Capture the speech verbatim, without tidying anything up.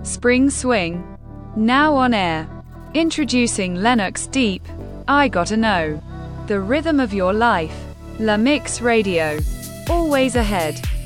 Spring Swing. Now on air. Introducing Lennox Deep. I Gotta Know. The rhythm of your life. La Mix Radio. Always ahead.